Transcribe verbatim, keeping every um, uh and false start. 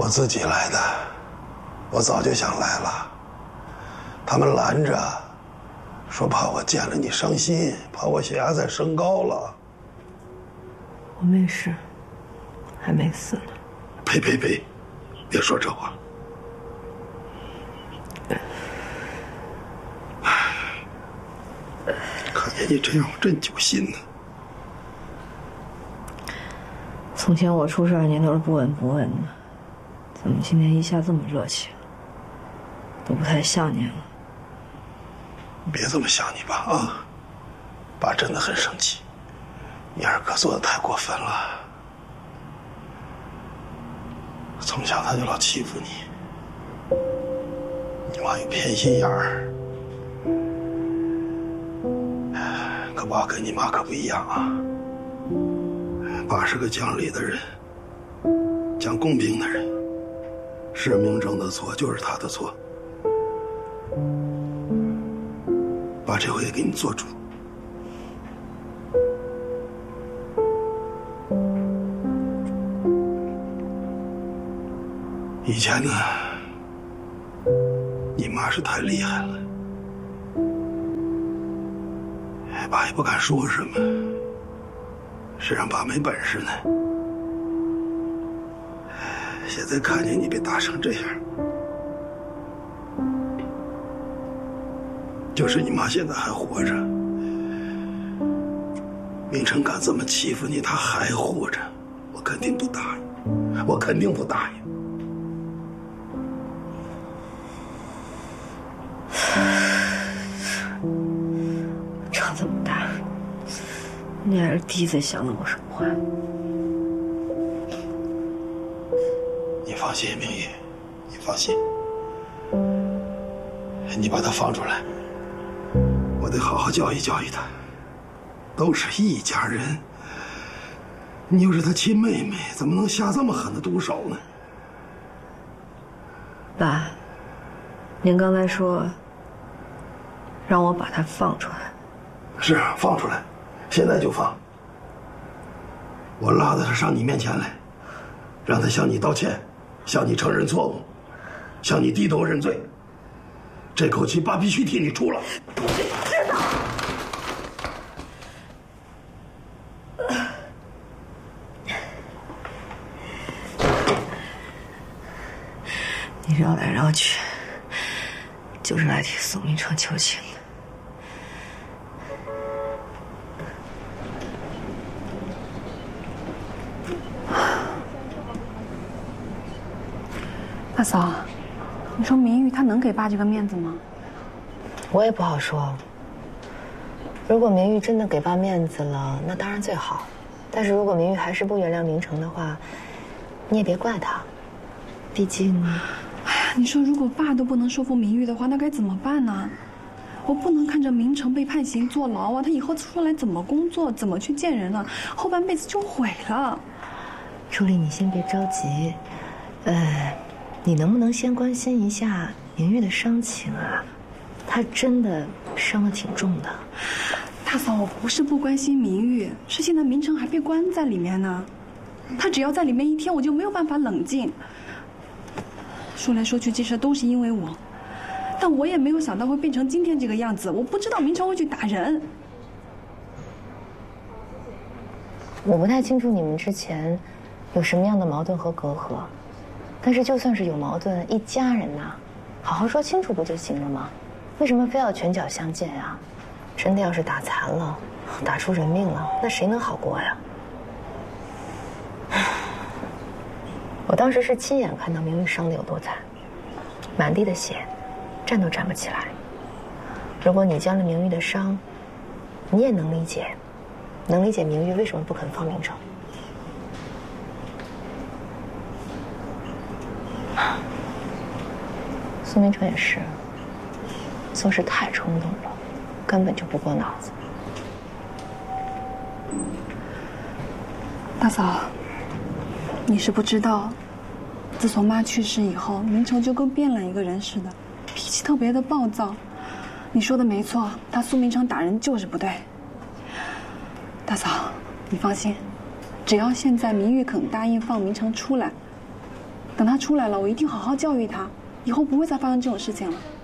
我自己来的，我早就想来了，他们拦着，说怕我见了你伤心，怕我血压再升高了。 我没事，还没死呢。 呸呸呸，别说这话。看见你这样，我真揪心呢。 从前我出事您都是不闻不问的，怎么今天一下这么热情？都不太像您了。 别这么想你爸啊，爸真的很生气，你二哥做的太过分了。从小他就老欺负你，你妈有偏心眼儿。可爸跟你妈可不一样啊，爸是个讲理的人，讲公平的人，是明正的错就是他的错。爸这回也给你做主。以前呢，你妈是太厉害了，爸也不敢说什么，谁让爸没本事呢？现在看见你被打成这样，就是你妈现在还活着，明成敢这么欺负你，她还活着，我肯定不答应，我肯定不答应。 长这么大，你还是第一次想了我什么话？ 你放心，明玉，你放心，你把他放出来，我得好好教育教育他。都是一家人，你又是他亲妹妹，怎么能下这么狠的毒手呢？ 爸，您刚才说让我把他放出来。 是啊，放出来，现在就放。我拉着他上你面前来，让他向你道歉，向你承认错误，向你低头认罪。这口气爸必须替你出了。 知道。你绕来绕去，就是来替宋明成求情的。 大嫂，你说明玉她能给爸这个面子吗？ 我也不好说。如果明玉真的给爸面子了，那当然最好。但是如果明玉还是不原谅明成的话，你也别怪他。毕竟， 哎呀，你说如果爸都不能说服明玉的话，那该怎么办呢？我不能看着明成被判刑坐牢啊，他以后出来怎么工作，怎么去见人了，后半辈子就毁了。 朱莉，你先别着急，呃。你能不能先关心一下明玉的伤情啊？她真的伤得挺重的。 大嫂，我不是不关心明玉，是现在明成还被关在里面呢。他只要在里面一天，我就没有办法冷静。说来说去，这事都是因为我，但我也没有想到会变成今天这个样子。我不知道明成会去打人。 我不太清楚你们之前有什么样的矛盾和隔阂。但是就算是有矛盾，一家人呐，好好说清楚不就行了吗？为什么非要拳脚相见呀？真的要是打残了，打出人命了，那谁能好过呀？我当时是亲眼看到明玉伤得有多惨，满地的血，站都站不起来。如果你将了明玉的伤，你也能理解，能理解明玉为什么不肯放明成。苏明成也是，做事太冲动了，根本就不过脑子。 大嫂，你是不知道，自从妈去世以后，明成就跟变了一个人似的，脾气特别的暴躁。你说的没错，他苏明成打人就是不对。大嫂，你放心，只要现在明玉肯答应放明成出来， 等他出来了，我一定好好教育他，以后不会再发生这种事情了。